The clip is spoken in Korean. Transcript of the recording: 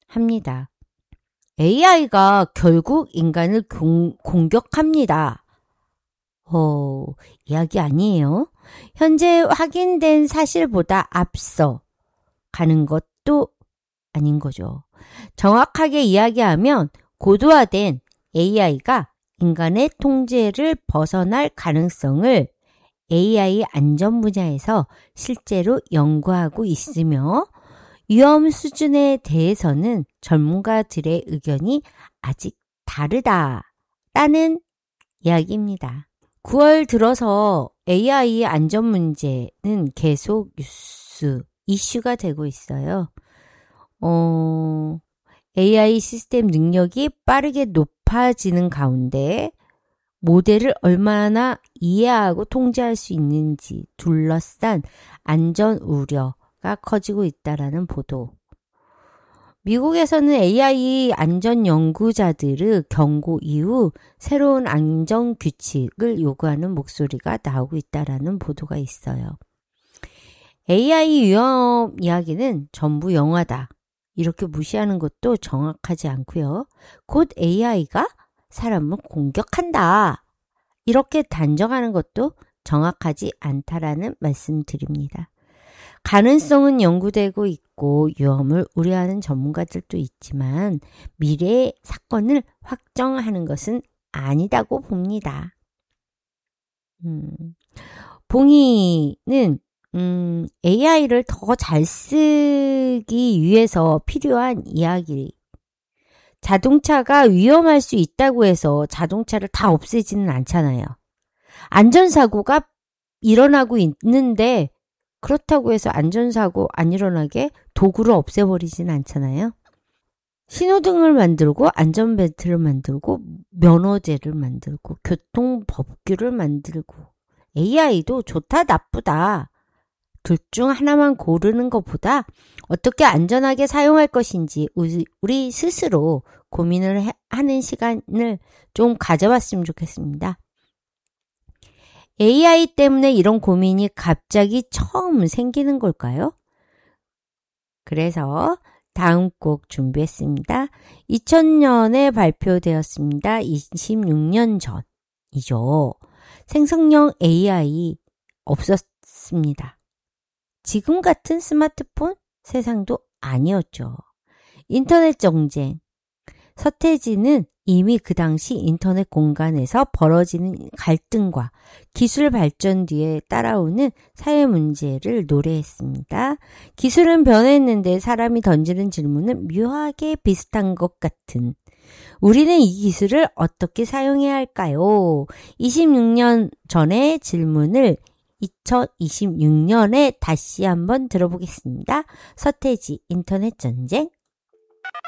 합니다. AI가 결국 인간을 공격합니다. 이야기 아니에요. 현재 확인된 사실보다 앞서 가는 것도 아닌 거죠. 정확하게 이야기하면 고도화된 AI가 인간의 통제를 벗어날 가능성을 AI 안전 분야에서 실제로 연구하고 있으며 위험 수준에 대해서는 전문가들의 의견이 아직 다르다라는 이야기입니다. 9월 들어서 AI 안전 문제는 계속 이슈가 되고 있어요. AI 시스템 능력이 빠르게 높아지는 가운데 모델을 얼마나 이해하고 통제할 수 있는지 둘러싼 안전 우려가 커지고 있다라는 보도. 미국에서는 AI 안전 연구자들의 경고 이후 새로운 안전 규칙을 요구하는 목소리가 나오고 있다라는 보도가 있어요. AI 위험 이야기는 전부 영화다. 이렇게 무시하는 것도 정확하지 않고요. 곧 AI가 사람을 공격한다. 이렇게 단정하는 것도 정확하지 않다라는 말씀드립니다. 가능성은 연구되고 있고 위험을 우려하는 전문가들도 있지만 미래의 사건을 확정하는 것은 아니다고 봅니다. 봉이는 AI를 더 잘 쓰기 위해서 필요한 이야기. 자동차가 위험할 수 있다고 해서 자동차를 다 없애지는 않잖아요. 안전사고가 일어나고 있는데 그렇다고 해서 안전사고 안 일어나게 도구를 없애버리지는 않잖아요. 신호등을 만들고 안전벨트를 만들고 면허제를 만들고 교통법규를 만들고 AI도 좋다 나쁘다 둘 중 하나만 고르는 것보다 어떻게 안전하게 사용할 것인지 우리 스스로 고민을 하는 시간을 좀 가져봤으면 좋겠습니다. AI 때문에 이런 고민이 갑자기 처음 생기는 걸까요? 그래서 다음 곡 준비했습니다. 2000년에 발표되었습니다. 26년 전이죠. 생성형 AI 없었습니다. 지금 같은 스마트폰 세상도 아니었죠. 인터넷 정쟁. 서태지는 이미 그 당시 인터넷 공간에서 벌어지는 갈등과 기술 발전 뒤에 따라오는 사회 문제를 노래했습니다. 기술은 변했는데 사람이 던지는 질문은 묘하게 비슷한 것 같은. 우리는 이 기술을 어떻게 사용해야 할까요? 26년 전의 질문을 2026년에 다시 한번 들어보겠습니다. 서태지 인터넷 전쟁.